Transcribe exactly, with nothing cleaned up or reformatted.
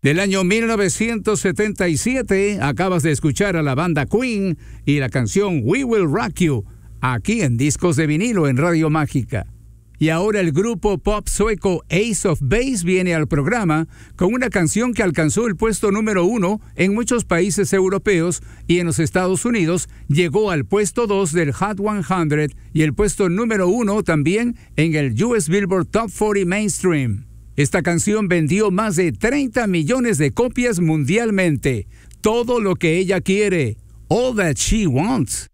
Del año mil novecientos setenta y siete, acabas de escuchar a la banda Queen y la canción We Will Rock You, aquí en Discos de Vinilo en Radio Mágica. Y ahora el grupo pop sueco Ace of Base viene al programa con una canción que alcanzó el puesto número uno en muchos países europeos y en los Estados Unidos llegó al puesto dos del Hot cien y el puesto número uno también en el U S Billboard Top cuarenta Mainstream. Esta canción vendió más de treinta millones de copias mundialmente. Todo lo que ella quiere. All That She Wants.